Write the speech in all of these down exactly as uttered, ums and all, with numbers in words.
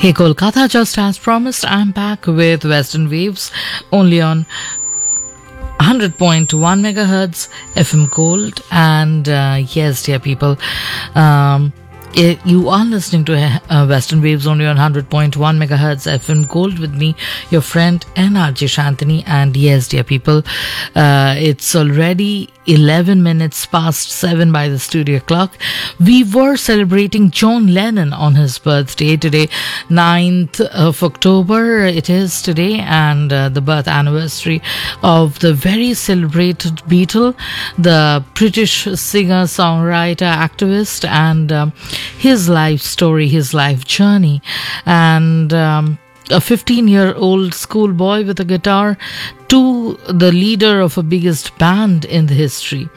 Hey Kolkata, just as promised, I'm back with Western Waves only on one hundred point one megahertz F M Gold. And uh, yes, dear people, um, it, you are listening to uh, Western Waves only on one hundred point one megahertz F M Gold with me, your friend N R J Shantini. And yes, dear people, uh, it's already eleven minutes past seven by the studio clock. We were celebrating John Lennon on his birthday today, ninth of October it is today, and uh, the birth anniversary of the very celebrated Beatle, the British singer, songwriter, activist, and um, his life story, his life journey. And um, a fifteen-year-old schoolboy with a guitar to the leader of a biggest band in the history.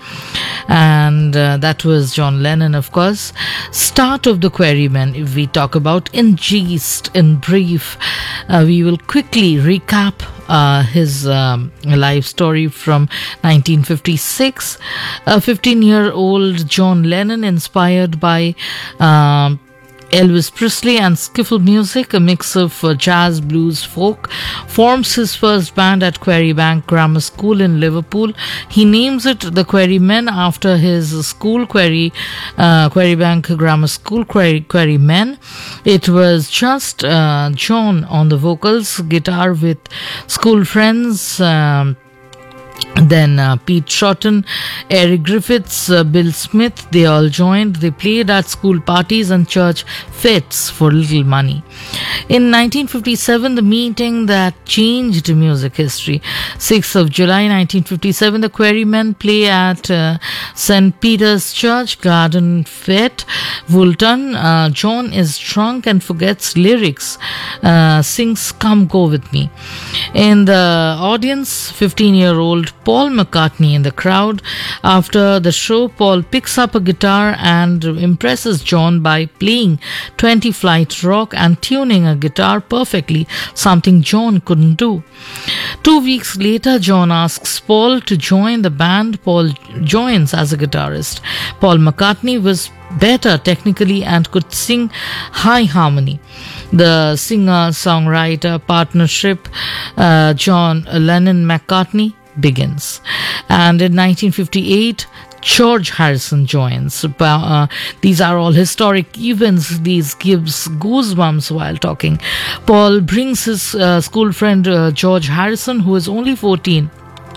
And uh, that was John Lennon, of course. Start of the Quarrymen, if we talk about in gist, in brief, uh, we will quickly recap uh, his um, life story from nineteen fifty-six. A fifteen-year-old John Lennon, inspired by um, Elvis Presley and skiffle music, a mix of uh, jazz, blues, folk, forms his first band at Quarrybank Grammar School in Liverpool. He names it the Quarrymen after his school, Quarry, uh, Quarrybank Grammar School, Quarry, Quarrymen. It was just uh, John on the vocals, guitar with school friends, um, then uh, Pete Shotton, Eric Griffiths, uh, Bill Smith, they all joined. They played at school parties and church fetes for little money. In nineteen fifty-seven, the meeting that changed music history. sixth of July nineteen fifty-seven, the Quarrymen play at uh, Saint Peter's Church, Garden Fete, Woolton. Uh, John is drunk and forgets lyrics, uh, sings Come Go With Me. In the audience, fifteen-year-old Paul McCartney in the crowd. After the show, Paul picks up a guitar and impresses John by playing twenty Flight Rock and tuning a guitar perfectly, something John couldn't do. Two weeks later, John asks Paul to join the band. Paul joins as a guitarist. Paul McCartney was better technically and could sing high harmony. The singer-songwriter partnership, uh, John Lennon-McCartney, begins. And in nineteen fifty-eight, George Harrison joins. Uh, these are all historic events. These gives goosebumps while talking. Paul brings his uh, school friend uh, George Harrison, who is only fourteen.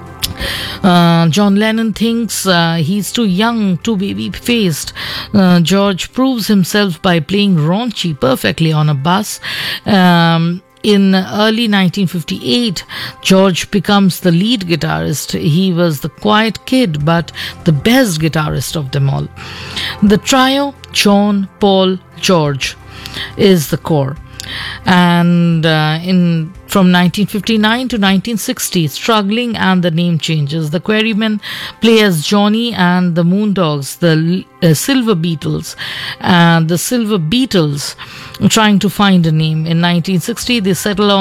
Uh, John Lennon thinks uh, he's too young, too baby-faced. Uh, George proves himself by playing raunchy perfectly on a bass. Um, In early nineteen fifty-eight, George becomes the lead guitarist. He was the quiet kid, but the best guitarist of them all. The trio, John, Paul, George, is the core. And uh, in from nineteen fifty-nine to nineteen sixty, struggling and the name changes. The Quarrymen play as Johnny and the Moondogs, the uh, Silver Beatles, and the Silver Beatles, trying to find a name. In nineteen sixty, they settle on